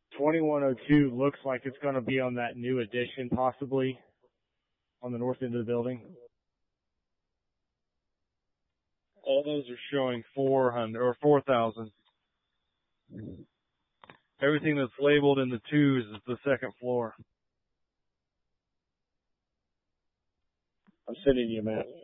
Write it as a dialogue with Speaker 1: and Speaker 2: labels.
Speaker 1: 2102 looks like it's going to be on that new addition, possibly, on the north end of the building. All those are showing 400 or 4,000. Everything that's labeled in the twos is the second floor. I'm sending you a map.